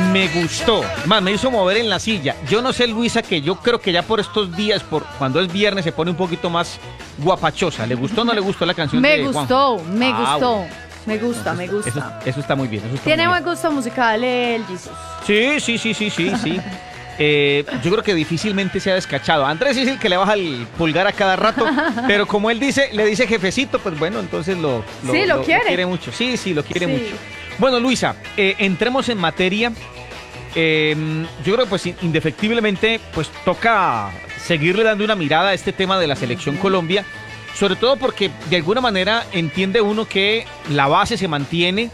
Me gustó, más me hizo mover en la silla. Yo no sé, Luisa, que yo creo que ya por estos días, por cuando es viernes, se pone un poquito más guapachosa. ¿Le gustó o no le gustó la canción de Juanjo? Me gustó. Bueno. Me gusta. Eso está muy bien. Tiene buen gusto musical el Jesus. Sí. Yo creo que difícilmente se ha descachado. Andrés es el que le baja el pulgar a cada rato, pero como él dice, le dice jefecito, pues bueno, entonces lo quiere mucho. Sí, lo quiere mucho. Bueno, Luisa, entremos en materia. Yo creo que pues indefectiblemente pues toca seguirle dando una mirada a este tema de la selección Colombia, sobre todo porque de alguna manera entiende uno que la base se mantiene.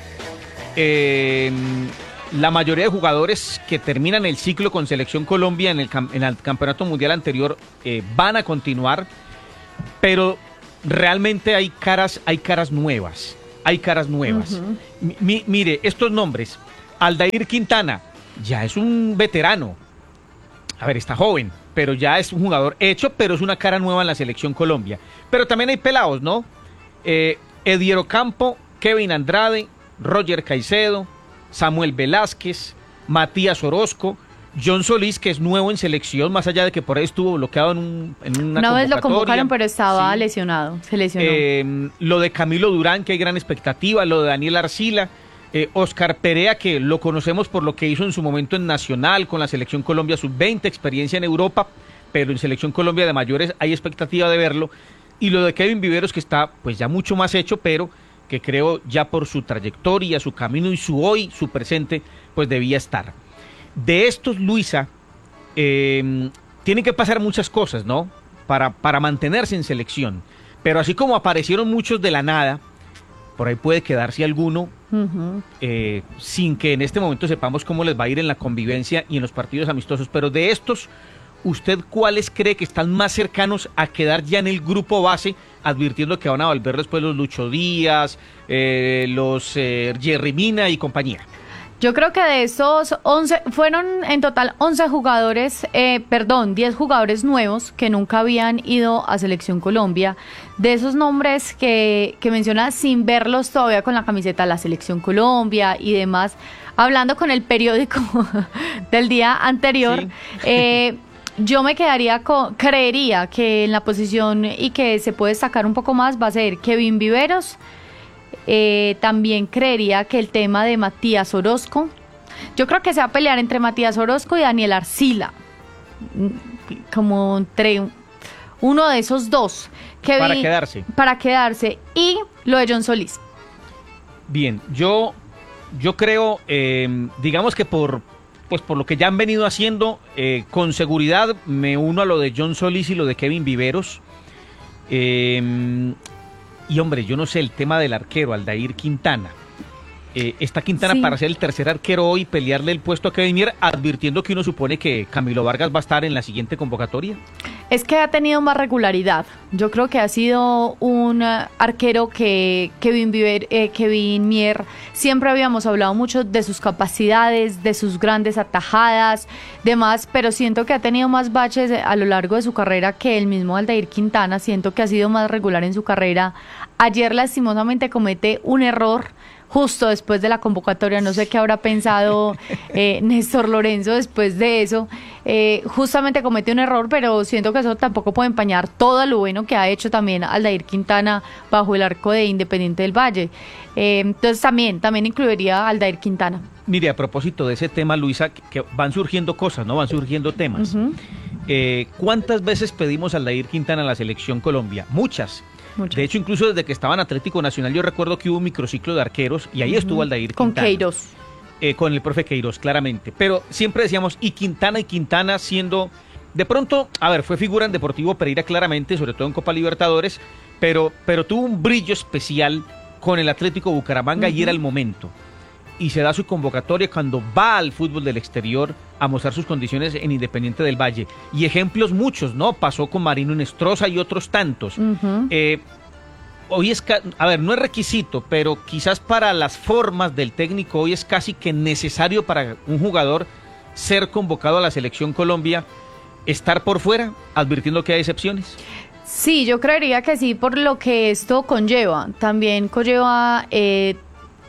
La mayoría de jugadores que terminan el ciclo con Selección Colombia en el Campeonato Mundial anterior van a continuar, pero realmente hay caras nuevas. Uh-huh. Mire, estos nombres: Aldair Quintana, ya es un veterano. A ver, está joven, pero ya es un jugador hecho, pero es una cara nueva en la Selección Colombia. Pero también hay pelados, ¿no? Edier Ocampo, Kevin Andrade, Roger Caicedo, Samuel Velázquez, Matías Orozco, John Solís, que es nuevo en selección, más allá de que por ahí estuvo bloqueado en una convocatoria. Una vez lo convocaron, pero estaba lesionado, se lesionó. Lo de Camilo Durán, que hay gran expectativa, lo de Daniel Arcila, Oscar Perea, que lo conocemos por lo que hizo en su momento en Nacional, con la Selección Colombia Sub-20, experiencia en Europa, pero en Selección Colombia de mayores hay expectativa de verlo, y lo de Kevin Viveros, que está pues ya mucho más hecho, pero que creo ya por su trayectoria, su camino y su presente, pues debía estar. De estos, Luisa, tienen que pasar muchas cosas, ¿no? Para mantenerse en selección. Pero así como aparecieron muchos de la nada, por ahí puede quedarse alguno, uh-huh, sin que en este momento sepamos cómo les va a ir en la convivencia y en los partidos amistosos. Pero de estos, ¿usted cuáles cree que están más cercanos a quedar ya en el grupo base, advirtiendo que van a volver después los Lucho Díaz, los Jerry Mina y compañía? Yo creo que de esos 11, fueron en total 11 jugadores, 10 jugadores nuevos que nunca habían ido a Selección Colombia. De esos nombres que menciona, sin verlos todavía con la camiseta de la Selección Colombia y demás, hablando con el periódico del día anterior, sí. Yo me creería que en la posición y que se puede destacar un poco más va a ser Kevin Viveros. También creería que el tema de Matías Orozco, yo creo que se va a pelear entre Matías Orozco y Daniel Arcila, como entre uno de esos dos. Para quedarse. Y lo de John Solís. Bien, yo creo, digamos que por lo que ya han venido haciendo, con seguridad me uno a lo de John Solís y lo de Kevin Viveros. Y hombre, yo no sé, el tema del arquero, Aldair Quintana. Está Quintana para ser el tercer arquero hoy, pelearle el puesto a Kevin Mier, advirtiendo que uno supone que Camilo Vargas va a estar en la siguiente convocatoria. Es que ha tenido más regularidad. Yo creo que ha sido un arquero que Kevin Mier, siempre habíamos hablado mucho de sus capacidades, de sus grandes atajadas, demás, pero siento que ha tenido más baches a lo largo de su carrera que el mismo Aldair Quintana. Siento que ha sido más regular en su carrera. Ayer lastimosamente comete un error justo después de la convocatoria, no sé qué habrá pensado Néstor Lorenzo después de eso, justamente cometió un error, pero siento que eso tampoco puede empañar todo lo bueno que ha hecho también Aldair Quintana bajo el arco de Independiente del Valle. Entonces también incluiría a Aldair Quintana. Mire, a propósito de ese tema, Luisa, que van surgiendo cosas, ¿no? Van surgiendo temas. Uh-huh. ¿Cuántas veces pedimos a Aldair Quintana a la Selección Colombia? Muchas. De hecho, incluso desde que estaba en Atlético Nacional, yo recuerdo que hubo un microciclo de arqueros y ahí estuvo Aldair Quintana. Con Queiroz. Con el profe Queiroz, claramente. Pero siempre decíamos, y Quintana siendo, de pronto, a ver, fue figura en Deportivo Pereira claramente, sobre todo en Copa Libertadores, pero tuvo un brillo especial con el Atlético Bucaramanga, uh-huh, y era el momento. Y se da su convocatoria cuando va al fútbol del exterior a mostrar sus condiciones en Independiente del Valle. Y ejemplos muchos, ¿no? Pasó con Marino Nestroza y otros tantos. Uh-huh. Hoy no es requisito, pero quizás para las formas del técnico hoy es casi que necesario para un jugador ser convocado a la Selección Colombia, estar por fuera, advirtiendo que hay excepciones. Sí, yo creería que sí, por lo que esto conlleva. También conlleva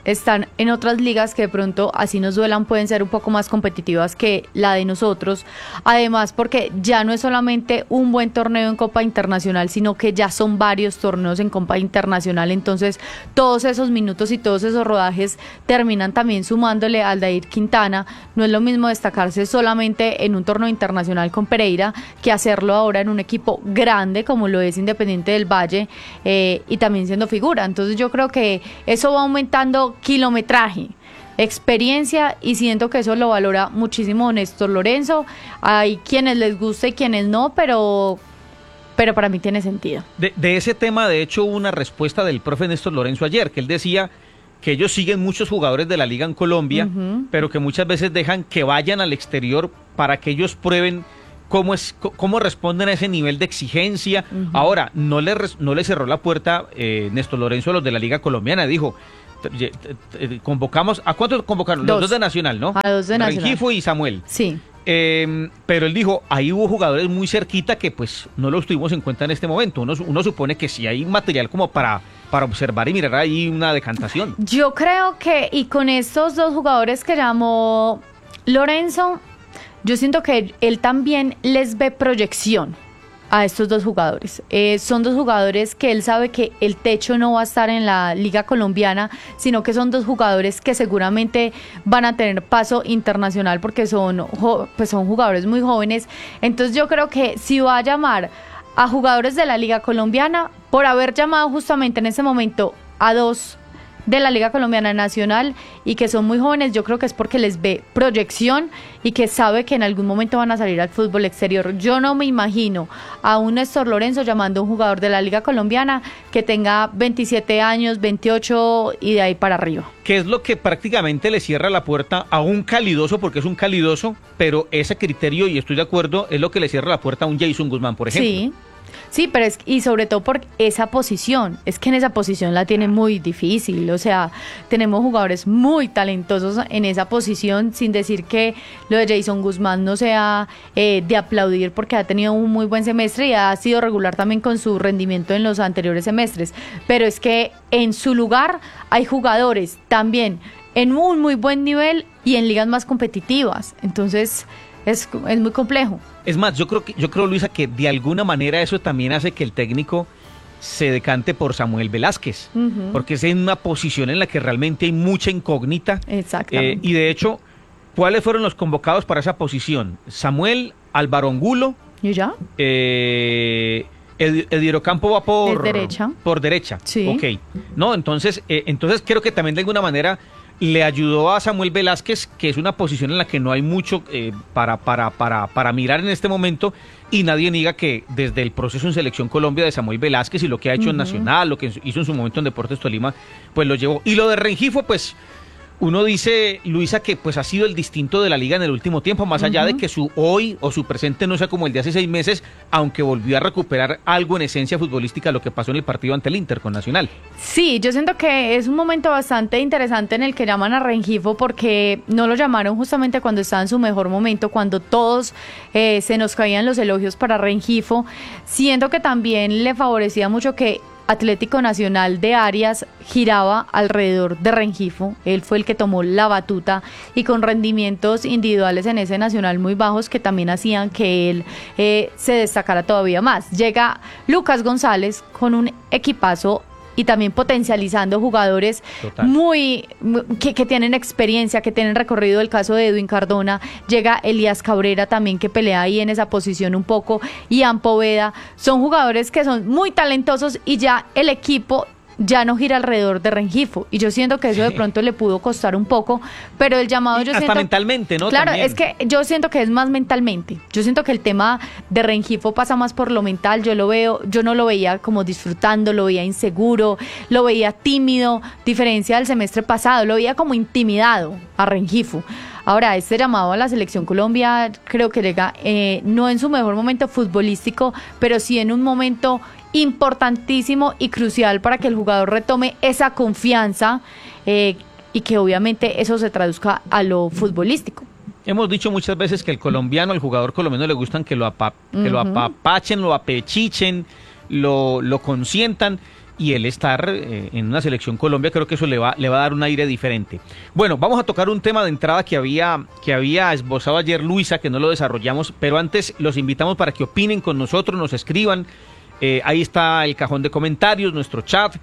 están en otras ligas que de pronto, así nos duelan, pueden ser un poco más competitivas que la de nosotros. Además, porque ya no es solamente un buen torneo en Copa Internacional, sino que ya son varios torneos en Copa Internacional. Entonces, todos esos minutos y todos esos rodajes terminan también sumándole al Aldair Quintana. No es lo mismo destacarse solamente en un torneo internacional con Pereira que hacerlo ahora en un equipo grande como lo es Independiente del Valle, y también siendo figura. Entonces yo creo que eso va aumentando kilometraje, experiencia, y siento que eso lo valora muchísimo Néstor Lorenzo. Hay quienes les gusta y quienes no, pero para mí tiene sentido. De ese tema, de hecho, hubo una respuesta del profe Néstor Lorenzo ayer, que él decía que ellos siguen muchos jugadores de la liga en Colombia, pero que muchas veces dejan que vayan al exterior para que ellos prueben cómo responden a ese nivel de exigencia. Ahora, no le cerró la puerta Néstor Lorenzo a los de la liga colombiana. Dijo, convocamos, ¿a cuántos convocaron? Los dos de Nacional, ¿no? A dos de Nacional. Rengifo y Samuel. Sí. Pero él dijo, ahí hubo jugadores muy cerquita que pues no los tuvimos en cuenta en este momento. Uno supone que sí hay material como para observar y mirar ahí una decantación. Yo creo que, y con estos dos jugadores que llamó Lorenzo, yo siento que él también les ve proyección a estos dos jugadores. Son dos jugadores que él sabe que el techo no va a estar en la liga colombiana, sino que son dos jugadores que seguramente van a tener paso internacional porque son jugadores muy jóvenes. Entonces yo creo que si va a llamar a jugadores de la liga colombiana, por haber llamado justamente en ese momento a dos de la Liga Colombiana Nacional y que son muy jóvenes, yo creo que es porque les ve proyección y que sabe que en algún momento van a salir al fútbol exterior. Yo no me imagino a un Néstor Lorenzo llamando a un jugador de la Liga Colombiana que tenga 27 años, 28 y de ahí para arriba. Que es lo que prácticamente le cierra la puerta a un calidoso, porque es un calidoso, pero ese criterio, y estoy de acuerdo, es lo que le cierra la puerta a un Jason Guzmán, por ejemplo. Sí, pero y sobre todo por esa posición, es que en esa posición la tiene muy difícil, o sea, tenemos jugadores muy talentosos en esa posición, sin decir que lo de Jason Guzmán no sea de aplaudir porque ha tenido un muy buen semestre y ha sido regular también con su rendimiento en los anteriores semestres, pero es que en su lugar hay jugadores también en un muy buen nivel y en ligas más competitivas, entonces es muy complejo. Es más, yo creo, Luisa, que de alguna manera eso también hace que el técnico se decante por Samuel Velázquez, porque es en una posición en la que realmente hay mucha incógnita. Exactamente. Y de hecho, ¿cuáles fueron los convocados para esa posición? Samuel, Álvaro Angulo. ¿Y ya? Ediero Campo va por derecha. Por derecha. Sí. Ok. No, entonces creo que también de alguna manera le ayudó a Samuel Velázquez, que es una posición en la que no hay mucho para mirar en este momento, y nadie niega que desde el proceso en Selección Colombia de Samuel Velázquez y lo que ha hecho en Nacional, lo que hizo en su momento en Deportes Tolima, pues lo llevó. Y lo de Rengifo, pues uno dice, Luisa, que pues ha sido el distinto de la liga en el último tiempo, más allá de que su hoy o su presente no sea como el de hace 6 meses, aunque volvió a recuperar algo en esencia futbolística, lo que pasó en el partido ante el Inter con Nacional. Sí, yo siento que es un momento bastante interesante en el que llaman a Rengifo, porque no lo llamaron justamente cuando estaba en su mejor momento, cuando todos se nos caían los elogios para Rengifo. Siento que también le favorecía mucho que Atlético Nacional de Arias giraba alrededor de Rengifo. Él fue el que tomó la batuta y con rendimientos individuales en ese Nacional muy bajos que también hacían que él se destacara todavía más. Llega Lucas González con un equipazo y también potencializando jugadores que tienen experiencia, que tienen recorrido. El caso de Edwin Cardona, llega Elías Cabrera también, que pelea ahí en esa posición un poco, y Poveda. Son jugadores que son muy talentosos y ya el equipo ya no gira alrededor de Rengifo, y yo siento que eso de pronto le pudo costar un poco, pero el llamado yo hasta siento... mentalmente, ¿no? Claro, También. es que yo siento que es más mentalmente, yo siento que el tema de Rengifo pasa más por lo mental. Yo no lo veía como disfrutando, lo veía inseguro, lo veía tímido, diferencia del semestre pasado, lo veía como intimidado a Rengifo. Ahora, este llamado a la Selección Colombia creo que llega no en su mejor momento futbolístico, pero sí en un momento importantísimo y crucial para que el jugador retome esa confianza y que obviamente eso se traduzca a lo futbolístico. Hemos dicho muchas veces que al jugador colombiano le gustan que lo apapachen, lo apechichen, lo consientan. y él estar en una selección Colombia, creo que eso le va a dar un aire diferente. Bueno, vamos a tocar un tema de entrada que había esbozado ayer Luisa, que no lo desarrollamos, pero antes los invitamos para que opinen con nosotros, nos escriban. Ahí está el cajón de comentarios, nuestro chat.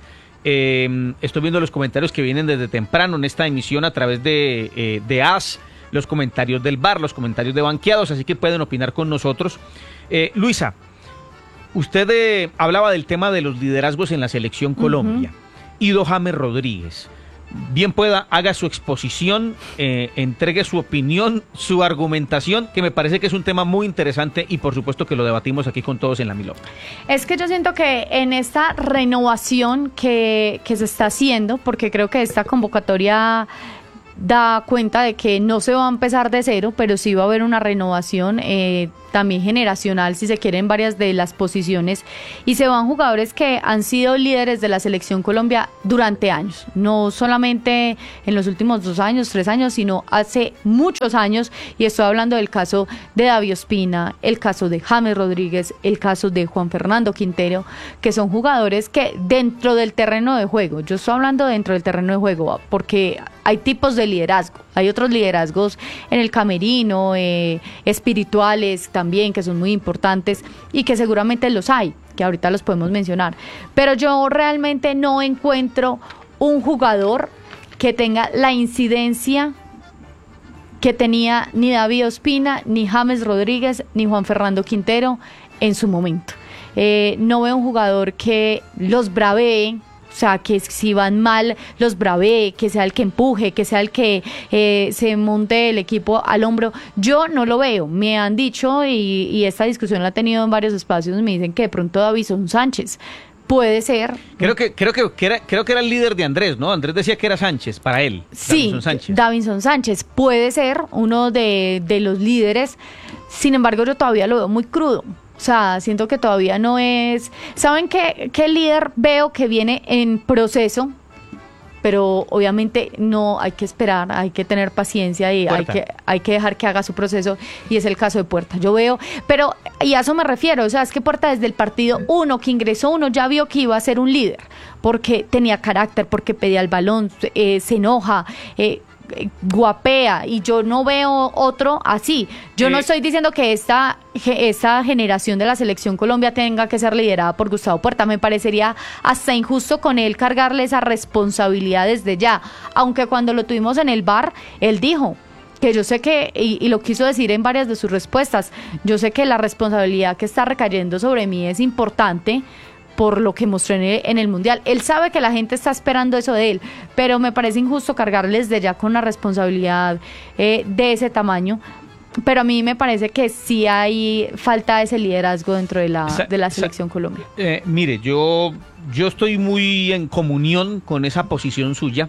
Estoy viendo los comentarios que vienen desde temprano en esta emisión a través de AS, los comentarios del bar, los comentarios de banqueados, así que pueden opinar con nosotros. Luisa, usted hablaba del tema de los liderazgos en la selección Colombia. Ido James Rodríguez, bien pueda, haga su exposición, entregue su opinión, su argumentación, que me parece que es un tema muy interesante y por supuesto que lo debatimos aquí con todos en la Milonga. Es que yo siento que en esta renovación que se está haciendo, porque creo que esta convocatoria da cuenta de que no se va a empezar de cero, pero sí va a haber una renovación también generacional, si se quiere, en varias de las posiciones, y se van jugadores que han sido líderes de la selección Colombia durante años, no solamente en los últimos 2 años, 3 años, sino hace muchos años, y estoy hablando del caso de David Ospina, el caso de James Rodríguez, el caso de Juan Fernando Quintero, que son jugadores que dentro del terreno de juego, yo estoy hablando dentro del terreno de juego, porque hay tipos de liderazgo, hay otros liderazgos en el camerino, espirituales también, que son muy importantes y que seguramente los hay, que ahorita los podemos mencionar. Pero yo realmente no encuentro un jugador que tenga la incidencia que tenía ni David Ospina, ni James Rodríguez, ni Juan Fernando Quintero en su momento. No veo un jugador que los bravee, o sea, que si van mal los bravee, que sea el que empuje, que sea el que se monte el equipo al hombro. Yo no lo veo. Me han dicho, y esta discusión la he tenido en varios espacios, me dicen que de pronto Davinson Sánchez puede ser. Creo que era el líder de Andrés, ¿no? Andrés decía que era Sánchez para él. Sí, Davinson Sánchez puede ser uno de los líderes. Sin embargo, yo todavía lo veo muy crudo. O sea, siento que todavía no es... ¿Saben qué líder veo que viene en proceso? Pero obviamente no, hay que esperar, hay que tener paciencia y hay que dejar que haga su proceso, y es el caso de Puerta. Yo veo, pero y a eso me refiero, o sea, es que Puerta desde el partido 1 que ingresó, uno ya vio que iba a ser un líder, porque tenía carácter, porque pedía el balón, se enoja, guapea, y yo no veo otro así. Yo no estoy diciendo que esta generación de la selección Colombia tenga que ser liderada por Gustavo Puerta. Me parecería hasta injusto con él cargarle esa responsabilidad desde ya, aunque cuando lo tuvimos en el bar, él dijo que yo sé que, y lo quiso decir en varias de sus respuestas, yo sé que la responsabilidad que está recayendo sobre mí es importante por lo que mostré en el Mundial. Él sabe que la gente está esperando eso de él, pero me parece injusto cargarles de ya con una responsabilidad de ese tamaño. Pero a mí me parece que sí hay falta de ese liderazgo dentro de la selección Colombia. Mire, yo estoy muy en comunión con esa posición suya,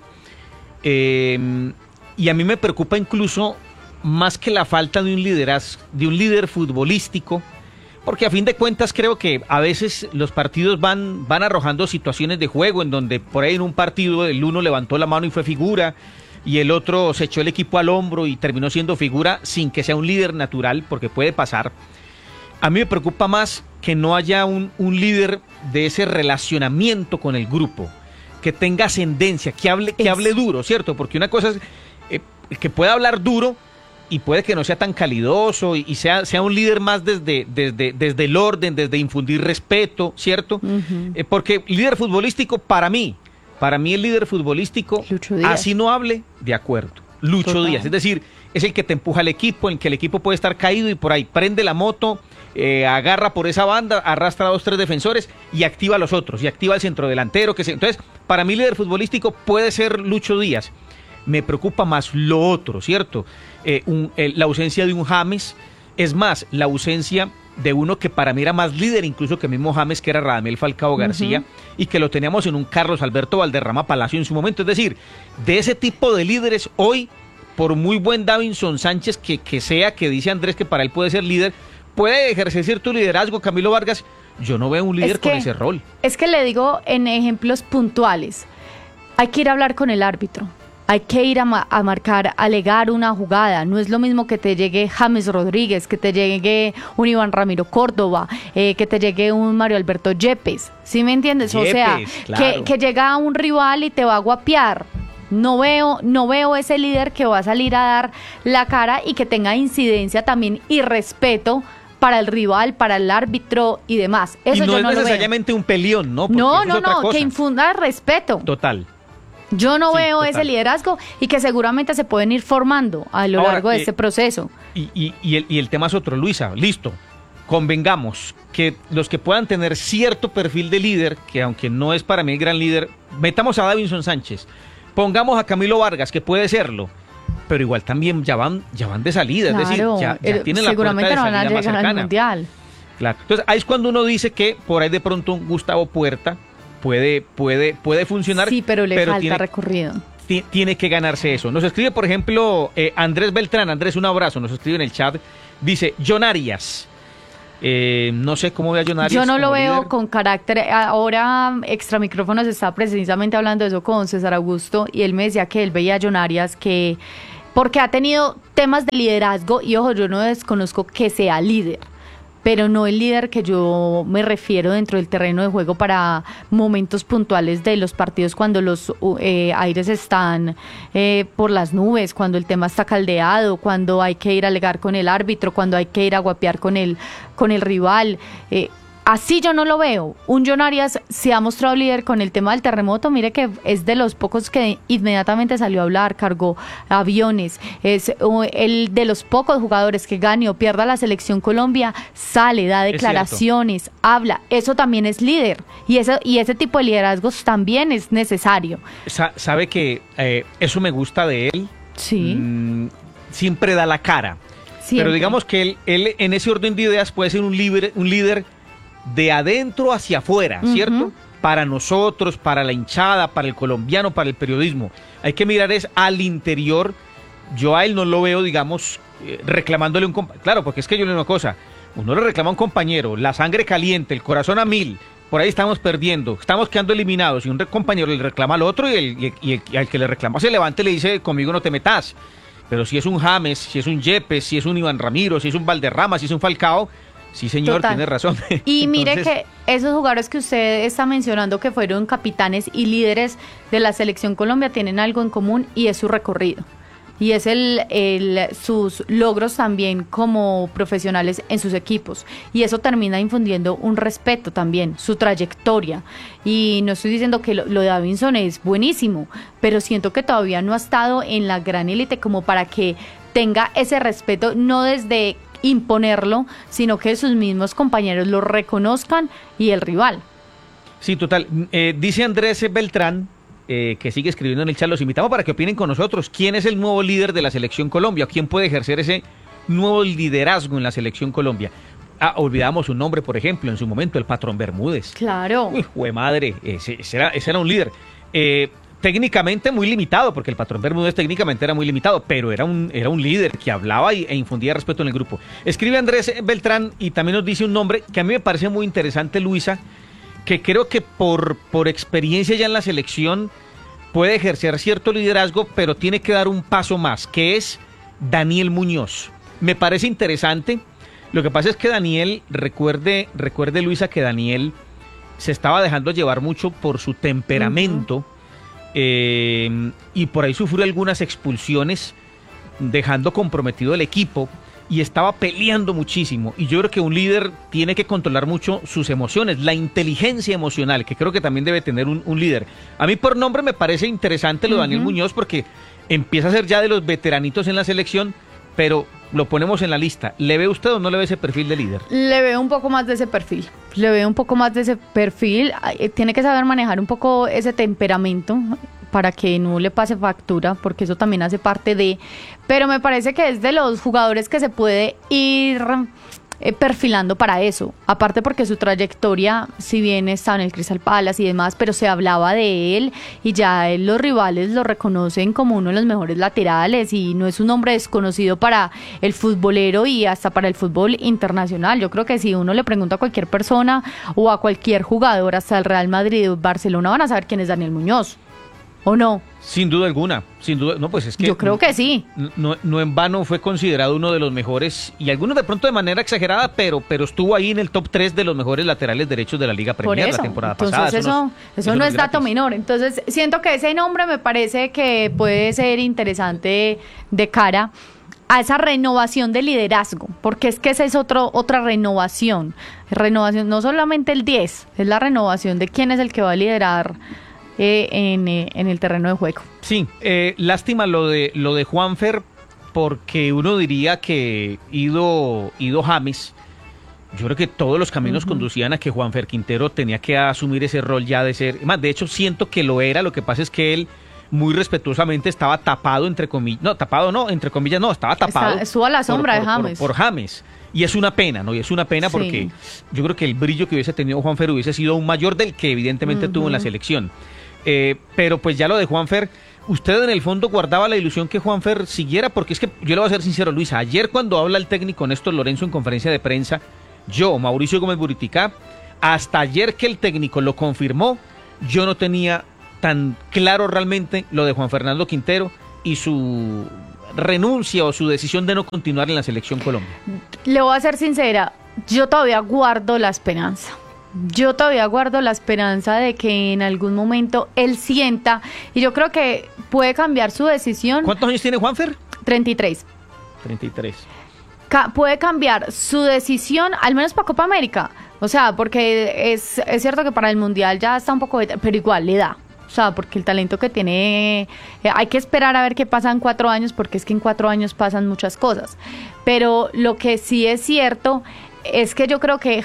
y a mí me preocupa incluso más que la falta de un liderazgo, de un líder futbolístico, porque a fin de cuentas creo que a veces los partidos van arrojando situaciones de juego en donde por ahí en un partido el uno levantó la mano y fue figura, y el otro se echó el equipo al hombro y terminó siendo figura sin que sea un líder natural, porque puede pasar. A mí me preocupa más que no haya un líder de ese relacionamiento con el grupo, que tenga ascendencia, que hable duro, ¿cierto? Porque una cosa es que pueda hablar duro, y puede que no sea tan calidoso y sea un líder más desde el orden, desde infundir respeto, ¿cierto? Porque líder futbolístico, para mí el líder futbolístico, así no hable, de acuerdo, Lucho Díaz, es decir, es el que te empuja al equipo, en que el equipo puede estar caído y por ahí prende la moto, agarra por esa banda, arrastra a 2, 3 defensores y activa a los otros, y activa al centrodelantero. Entonces, para mí líder futbolístico puede ser Lucho Díaz. Me preocupa más lo otro, ¿cierto? La ausencia de un James, es más, la ausencia de uno que para mí era más líder incluso que el mismo James, que era Radamel Falcao García, y que lo teníamos en un Carlos Alberto Valderrama Palacio en su momento. Es decir, de ese tipo de líderes hoy, por muy buen Davinson Sánchez que sea, que dice Andrés que para él puede ser líder, puede ejercer cierto liderazgo, Camilo Vargas. Yo no veo un líder con ese rol. Es que le digo en ejemplos puntuales, hay que ir a hablar con el árbitro. hay que ir a marcar, a legar una jugada. No es lo mismo que te llegue James Rodríguez, que te llegue un Iván Ramiro Córdoba, que te llegue un Mario Alberto Yepes. ¿Sí me entiendes? Yepes, o sea, claro. que llega un rival y te va a guapear. No veo ese líder que va a salir a dar la cara y que tenga incidencia también y respeto para el rival, para el árbitro y demás. Eso y no yo no es lo veo. necesariamente un peleón, ¿no? Porque No, eso es otra cosa. que infunda respeto. Total. Yo no veo total. ese liderazgo y que seguramente se pueden ir formando a lo largo de este proceso. Y el tema es otro, Luisa, listo. Convengamos que los que puedan tener cierto perfil de líder, que aunque no es para mí el gran líder, metamos a Davinson Sánchez, pongamos a Camilo Vargas, que puede serlo, pero igual también ya van de salida, Claro, es decir, ya tienen la puerta de seguramente no van a salida más llegar al cercana. mundial. Claro. Entonces ahí es cuando uno dice que por ahí de pronto un Gustavo Puerta puede funcionar. Sí, pero le falta tiene, recorrido. Tiene que ganarse eso. Nos escribe, por ejemplo, Andrés Beltrán. Andrés, un abrazo. Nos escribe en el chat. Dice, John Arias. No sé cómo ve a John Arias. Yo no lo veo líder. con carácter. Ahora, extra micrófonos, está precisamente hablando de eso con César Augusto y él me decía que él veía a John Arias que, porque ha tenido temas de liderazgo y ojo, yo no desconozco que sea líder, pero no el líder que yo me refiero dentro del terreno de juego para momentos puntuales de los partidos cuando los aires están por las nubes, cuando el tema está caldeado, cuando hay que ir a alegar con el árbitro, cuando hay que ir a guapear con el rival. Así yo no lo veo. Un John Arias se ha mostrado líder con el tema del terremoto. Mire que es de los pocos que inmediatamente salió a hablar, cargó aviones. Es el de los pocos jugadores que gane o pierda la selección Colombia, sale, da declaraciones, habla. Eso también es líder. Y ese tipo de liderazgos también es necesario. Sabe que eso me gusta de él. Sí. Siempre da la cara. Siempre. Pero digamos que él en ese orden de ideas puede ser un líder de adentro hacia afuera, ¿cierto? Para nosotros, para la hinchada, para el colombiano, para el periodismo. Hay que mirar es al interior. Yo a él no lo veo, digamos, reclamándole un compañero. Claro, porque es que yo le digo una cosa. Uno le reclama a un compañero, la sangre caliente, el corazón a 1000. Por ahí estamos perdiendo, estamos quedando eliminados. Y un compañero le reclama al otro y al que le reclama se levanta y le dice, conmigo no te metas. Pero si es un James, si es un Yepes, si es un Iván Ramiro, si es un Valderrama, si es un Falcao... Sí, señor, Total. tiene razón. Y mire que esos jugadores que usted está mencionando que fueron capitanes y líderes de la Selección Colombia tienen algo en común y es su recorrido. Y es sus logros también como profesionales en sus equipos. Y eso termina infundiendo un respeto también, su trayectoria. Y no estoy diciendo que lo de Davinson es buenísimo, pero siento que todavía no ha estado en la gran élite como para que tenga ese respeto, no desde imponerlo, sino que sus mismos compañeros lo reconozcan y el rival. Sí, total. Dice Andrés Beltrán, que sigue escribiendo en el chat, los invitamos para que opinen con nosotros. ¿Quién es el nuevo líder de la Selección Colombia? ¿Quién puede ejercer ese nuevo liderazgo en la Selección Colombia? Olvidamos un nombre, por ejemplo, en su momento, el Patrón Bermúdez. Claro. Uy, jue madre, ese era un líder. Técnicamente muy limitado, porque el Patrón Bermúdez técnicamente era muy limitado, pero era un líder que hablaba e infundía respeto en el grupo. Escribe Andrés Beltrán y también nos dice un nombre que a mí me parece muy interesante, Luisa, que creo que por experiencia ya en la selección puede ejercer cierto liderazgo, pero tiene que dar un paso más, que es Daniel Muñoz. Me parece interesante. Lo que pasa es que Daniel, recuerde Luisa, que Daniel se estaba dejando llevar mucho por su temperamento. Y por ahí sufrió algunas expulsiones, dejando comprometido el equipo y estaba peleando muchísimo. Y yo creo que un líder tiene que controlar mucho sus emociones, la inteligencia emocional, que creo que también debe tener un líder. A mí por nombre me parece interesante lo de Daniel Muñoz, porque empieza a ser ya de los veteranitos en la selección, pero lo ponemos en la lista. ¿Le ve usted o no le ve ese perfil de líder? Le veo un poco más de ese perfil. Tiene que saber manejar un poco ese temperamento para que no le pase factura, porque eso también hace parte de... Pero me parece que es de los jugadores que se puede ir perfilando para eso. Aparte porque su trayectoria, si bien está en el Crystal Palace y demás, pero se hablaba de él y ya los rivales lo reconocen como uno de los mejores laterales y no es un nombre desconocido para el futbolero y hasta para el fútbol internacional. Yo creo que si uno le pregunta a cualquier persona o a cualquier jugador, hasta el Real Madrid o Barcelona, van a saber quién es Daniel Muñoz. ¿o no? Sin duda alguna, sin duda. No, pues es que yo creo que sí. No en vano fue considerado uno de los mejores, y algunos de pronto de manera exagerada, pero estuvo ahí en el top 3 de los mejores laterales derechos de la Liga Premier la temporada pasada. Eso no es dato menor. Entonces, siento que ese nombre me parece que puede ser interesante de cara a esa renovación de liderazgo, porque es que esa es otra renovación, no solamente el 10, es la renovación de quién es el que va a liderar en el terreno de juego. Sí, lástima lo de Juanfer, porque uno diría que ido James, yo creo que todos los caminos conducían a que Juanfer Quintero tenía que asumir ese rol ya de ser, más de hecho siento que lo era, lo que pasa es que él muy respetuosamente estaba tapado, entre comillas, estaba tapado. Estuvo a la sombra de James. Por James. Y es una pena, ¿no? Y es una pena porque yo creo que el brillo que hubiese tenido Juanfer hubiese sido aún mayor del que evidentemente tuvo en la selección. Pero pues ya lo de Juanfer, usted en el fondo guardaba la ilusión que Juanfer siguiera, porque es que yo le voy a ser sincero, Luisa, ayer cuando habla el técnico Néstor Lorenzo en conferencia de prensa, yo, Mauricio Gómez Buriticá, hasta ayer que el técnico lo confirmó, yo no tenía tan claro realmente lo de Juan Fernando Quintero y su renuncia o su decisión de no continuar en la selección Colombia. Le voy a ser sincera, yo todavía guardo la esperanza. Yo todavía guardo la esperanza de que en algún momento él sienta, y yo creo que puede cambiar su decisión. ¿Cuántos años tiene Juanfer? 33. Puede cambiar su decisión, al menos para Copa América. O sea, porque es cierto que para el Mundial ya está un poco, pero igual le da. O sea, porque el talento que tiene, hay que esperar a ver qué pasa en 4 años, porque es que en 4 años pasan muchas cosas. Pero lo que sí es cierto es que yo creo que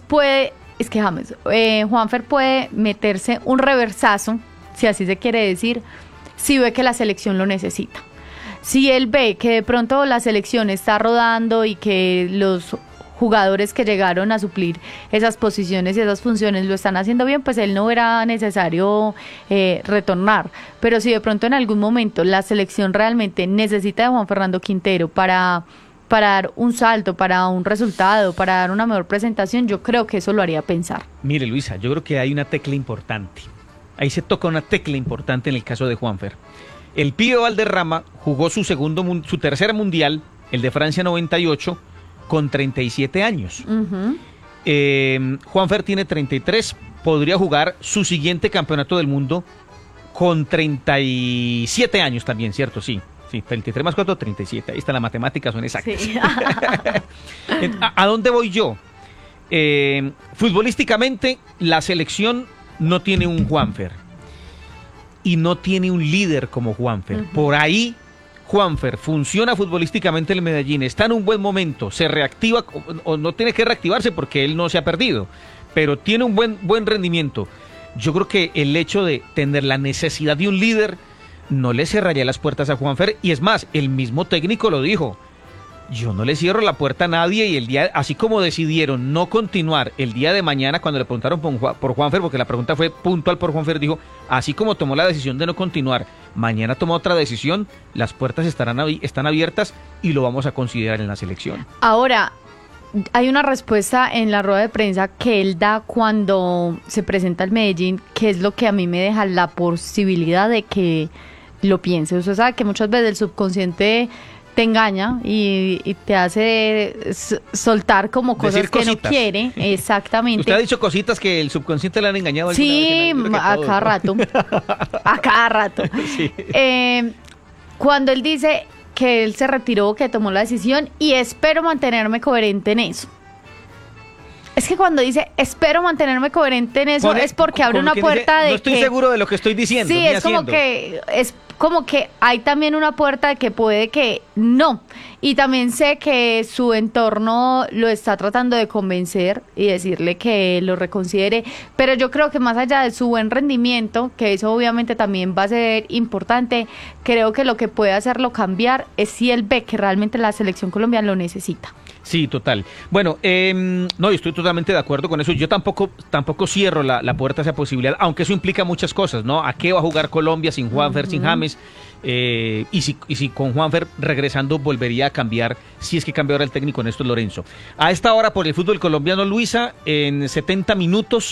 Juanfer puede meterse un reversazo, si así se quiere decir, si ve que la selección lo necesita. Si él ve que de pronto la selección está rodando y que los jugadores que llegaron a suplir esas posiciones y esas funciones lo están haciendo bien, pues él no verá necesario retornar. Pero si de pronto en algún momento la selección realmente necesita de Juan Fernando Quintero para dar un salto, para un resultado, para dar una mejor presentación, yo creo que eso lo haría pensar. Mire, Luisa, yo creo que hay una tecla importante. Ahí se toca una tecla importante en el caso de Juanfer. El pibe Valderrama jugó su tercer mundial, el de Francia 98, con 37 años. Juanfer tiene 33, podría jugar su siguiente campeonato del mundo con 37 años también, ¿cierto? Sí, 33 más 4, 37. Ahí está, la matemática son exactas. Sí. ¿A dónde voy yo? Futbolísticamente, la selección no tiene un Juanfer y no tiene un líder como Juanfer. Por ahí Juanfer funciona futbolísticamente en el Medellín, está en un buen momento, se reactiva, o no tiene que reactivarse porque él no se ha perdido, pero tiene un buen rendimiento. Yo creo que el hecho de tener la necesidad de un líder no le cerraría las puertas a Juanfer, y es más, el mismo técnico lo dijo: yo no le cierro la puerta a nadie, y así como decidieron no continuar el día de mañana, cuando le preguntaron por Juanfer, porque la pregunta fue puntual por Juanfer, dijo, así como tomó la decisión de no continuar, mañana tomó otra decisión, las puertas están abiertas y lo vamos a considerar en la selección. Ahora, hay una respuesta en la rueda de prensa que él da cuando se presenta al Medellín, que es lo que a mí me deja la posibilidad de que lo piense. Usted sabe que muchas veces el subconsciente te engaña y te hace soltar como cosas que no quiere. Exactamente. Usted ha dicho cositas que el subconsciente le han engañado. Sí, a cada rato. A cada rato. Sí. Cuando él dice que él se retiró, que tomó la decisión, y espero mantenerme coherente en eso. Es que cuando dice espero mantenerme coherente en eso, es porque abre una puerta de no estoy seguro de lo que estoy diciendo. Sí, es como que hay también una puerta de que puede que no. Y también sé que su entorno lo está tratando de convencer y decirle que lo reconsidere, pero yo creo que más allá de su buen rendimiento, que eso obviamente también va a ser importante, creo que lo que puede hacerlo cambiar es si él ve que realmente la selección colombiana lo necesita. Sí, total. Bueno, no, yo estoy totalmente de acuerdo con eso. Yo tampoco cierro la puerta a esa posibilidad, aunque eso implica muchas cosas, ¿no? ¿A qué va a jugar Colombia sin Juanfer, sin James? Y si con Juanfer regresando volvería a cambiar, si es que cambia ahora el técnico Néstor Lorenzo. A esta hora por el fútbol colombiano, Luisa, en 70 minutos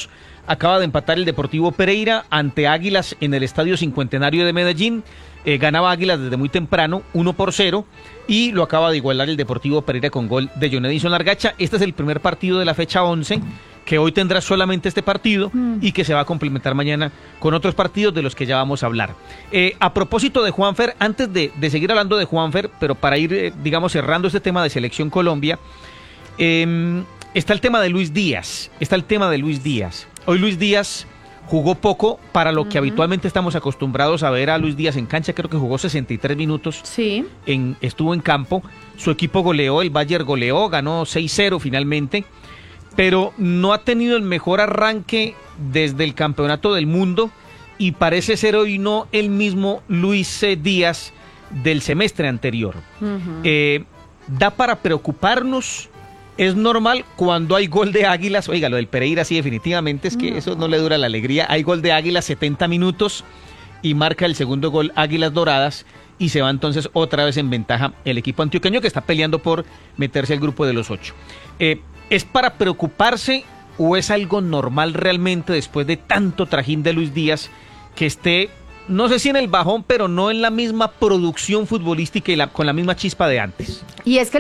acaba de empatar el Deportivo Pereira ante Águilas en el Estadio Cincuentenario de Medellín. Ganaba Águilas desde muy temprano, 1-0, y lo acaba de igualar el Deportivo Pereira con gol de John Edison Largacha. Este es el primer partido de la fecha 11, que hoy tendrá solamente este partido y que se va a complementar mañana con otros partidos de los que ya vamos a hablar. A propósito de Juanfer, antes de seguir hablando de Juanfer, pero para ir, digamos, cerrando este tema de Selección Colombia, está el tema de Luis Díaz. Hoy Luis Díaz jugó poco para lo que habitualmente estamos acostumbrados a ver a Luis Díaz en cancha. Creo que jugó 63 minutos. Sí. Estuvo en campo. Su equipo goleó, el Bayern goleó, ganó 6-0 finalmente. Pero no ha tenido el mejor arranque desde el Campeonato del Mundo y parece ser hoy no el mismo Luis Díaz del semestre anterior. Da para preocuparnos. Es normal cuando hay gol de Águilas. Oiga, lo del Pereira sí, definitivamente es que eso no le dura la alegría. Hay gol de Águilas, 70 minutos, y marca el segundo gol Águilas Doradas, y se va entonces otra vez en ventaja el equipo antioqueño, que está peleando por meterse al grupo de los 8. ¿Es para preocuparse o es algo normal realmente después de tanto trajín de Luis Díaz que esté, no sé si en el bajón, pero no en la misma producción futbolística y con la misma chispa de antes? Y es que